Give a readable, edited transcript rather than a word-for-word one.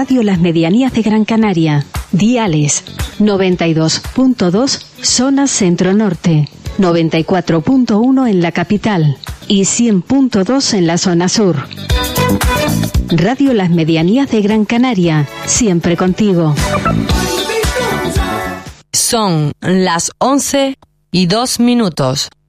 Radio Las Medianías de Gran Canaria. Diales 92.2 zona centro-norte, 94.1 en la capital y 100.2 en la zona sur. Radio Las Medianías de Gran Canaria, siempre contigo. Son las 11:02.